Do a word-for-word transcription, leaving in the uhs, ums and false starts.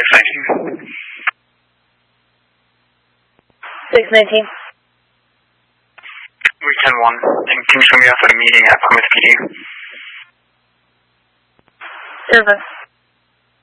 nineteen. six nineteen. We ten one. And can you show me off at a meeting at Plymouth P D? Service.